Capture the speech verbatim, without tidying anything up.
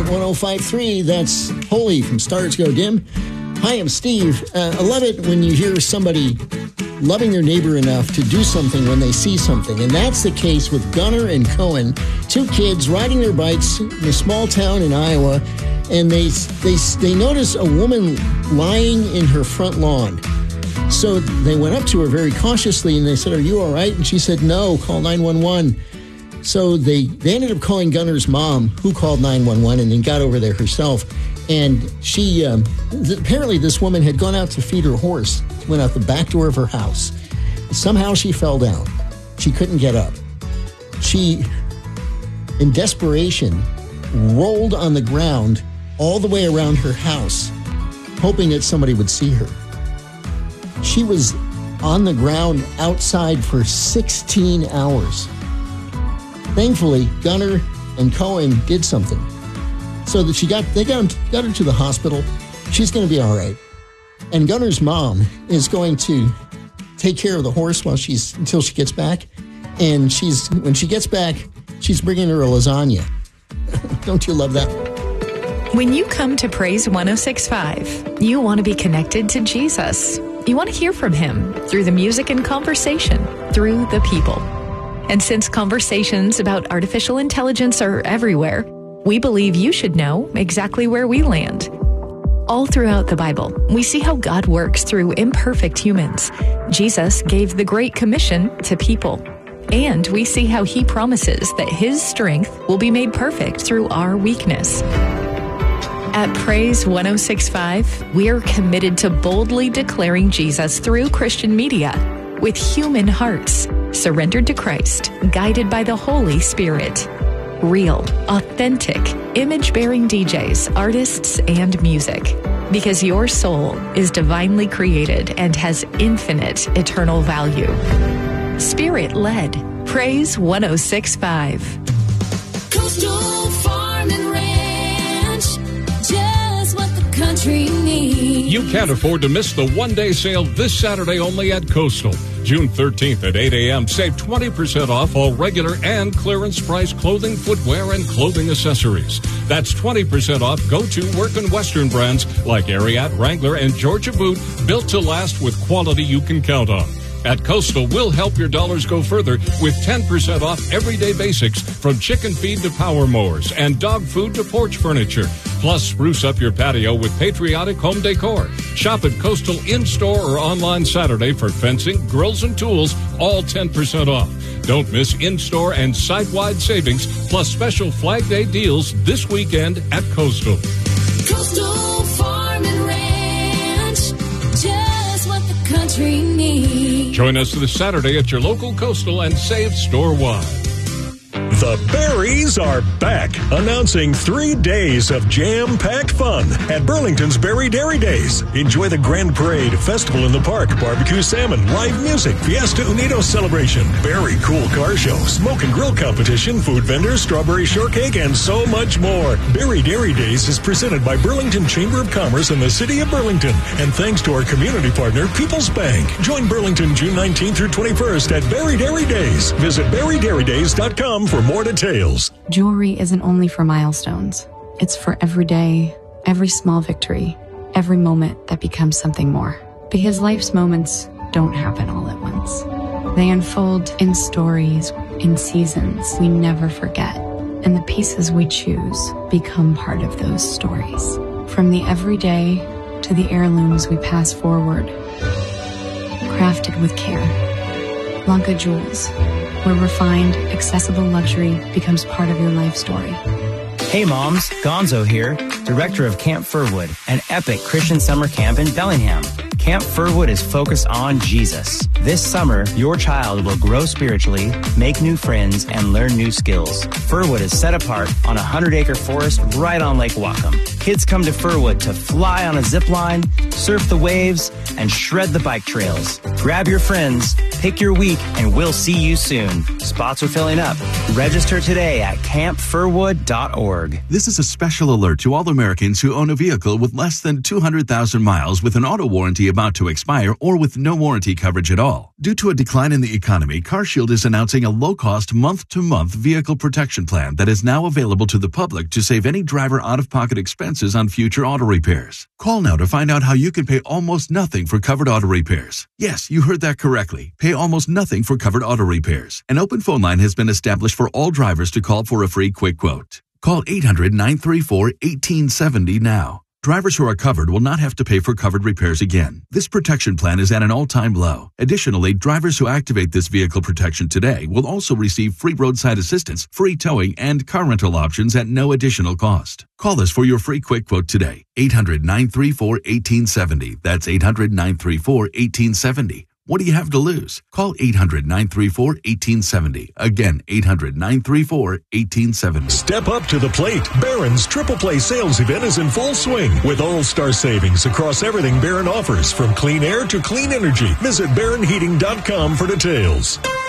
one oh five point three. That's Holy from Stars Go Dim. Hi, I'm Steve. Uh, I love it when you hear somebody loving their neighbor enough to do something when they see something. And that's the case with Gunnar and Cohen, two kids riding their bikes in a small town in Iowa. And they, they, they notice a woman lying in her front lawn. So they went up to her very cautiously and they said, "Are you all right?" And she said, "No, call nine one one. So they, they ended up calling Gunnar's mom, who called nine one one and then got over there herself. And she, um, th- apparently this woman had gone out to feed her horse, went out the back door of her house. Somehow she fell down. She couldn't get up. She, in desperation, rolled on the ground all the way around her house, hoping that somebody would see her. She was on the ground outside for sixteen hours. Thankfully, Gunnar and Cohen did something so that she got, they got, him, got her to the hospital. She's going to be all right. And Gunnar's mom is going to take care of the horse while she's, until she gets back. And she's, when she gets back, she's bringing her a lasagna. Don't you love that? When you come to Praise one oh six point five, you want to be connected to Jesus. You want to hear from him through the music and conversation, through the people. And since conversations about artificial intelligence are everywhere, we believe you should know exactly where we land. All throughout the Bible, we see how God works through imperfect humans. Jesus gave the Great Commission to people. And we see how he promises that his strength will be made perfect through our weakness. At Praise one oh six point five, we are committed to boldly declaring Jesus through Christian media with human hearts, surrendered to Christ, guided by the Holy Spirit. Real, authentic, image-bearing D Js, artists, and music. Because your soul is divinely created and has infinite eternal value. Spirit-led. Praise one oh six point five. Coastal Farm and Ranch, just what the country needs. You can't afford to miss the one-day sale this Saturday only at Coastal. June thirteenth at eight a.m. Save twenty percent off all regular and clearance price clothing, footwear, and clothing accessories. That's twenty percent off go-to work and Western brands like Ariat, Wrangler, and Georgia Boot, built to last with quality you can count on. At Coastal, we'll help your dollars go further with ten percent off everyday basics from chicken feed to power mowers and dog food to porch furniture. Plus, spruce up your patio with patriotic home decor. Shop at Coastal in-store or online Saturday for fencing, grills, and tools, all ten percent off. Don't miss in-store and site-wide savings, plus special Flag Day deals this weekend at Coastal. Coastal Farm and Ranch, just what the country needs. Join us this Saturday at your local Coastal and save store-wide. The Berries are back, announcing three days of jam-packed fun at Burlington's Berry Dairy Days. Enjoy the Grand Parade, Festival in the Park, barbecue salmon, live music, Fiesta Unidos celebration, very cool car show, smoke and grill competition, food vendors, strawberry shortcake, and so much more. Berry Dairy Days is presented by Burlington Chamber of Commerce and the City of Burlington, and thanks to our community partner, People's Bank. Join Burlington June nineteenth through twenty-first at Berry Dairy Days. Visit berry dairy days dot com for more details. Jewelry isn't only for milestones. It's for every day, every small victory, every moment that becomes something more. Because life's moments don't happen all at once. They unfold in stories, in seasons we never forget. And the pieces we choose become part of those stories. From the everyday to the heirlooms we pass forward. Crafted with care. Lanka Jewels, where refined, accessible luxury becomes part of your life story. Hey moms, Gonzo here, director of Camp Furwood, an epic Christian summer camp in Bellingham. Camp Furwood is focused on Jesus. This summer, your child will grow spiritually, make new friends, and learn new skills. Furwood is set apart on a hundred-acre forest right on Lake Whatcom. Kids come to Furwood to fly on a zip line, surf the waves, and shred the bike trails. Grab your friends, pick your week, and we'll see you soon. Spots are filling up. Register today at camp furwood dot org. This is a special alert to all Americans who own a vehicle with less than two hundred thousand miles with an auto warranty of about to expire or with no warranty coverage at all. Due to a decline in the economy, CarShield is announcing a low-cost month-to-month vehicle protection plan that is now available to the public to save any driver out-of-pocket expenses on future auto repairs. Call now to find out how you can pay almost nothing for covered auto repairs. Yes, you heard that correctly. Pay almost nothing for covered auto repairs. An open phone line has been established for all drivers to call for a free quick quote. Call eight hundred, nine three four, one eight seven zero now. Drivers who are covered will not have to pay for covered repairs again. This protection plan is at an all-time low. Additionally, drivers who activate this vehicle protection today will also receive free roadside assistance, free towing, and car rental options at no additional cost. Call us for your free quick quote today. eight hundred, nine three four, one eight seven zero. That's eight hundred, nine three four, one eight seven zero. What do you have to lose? Call eight hundred, nine three four, one eight seven zero. Again, eight hundred, nine three four, one eight seven zero. Step up to the plate. Barron's Triple Play sales event is in full swing with all-star savings across everything Barron offers, from clean air to clean energy. Visit Barron Heating dot com for details.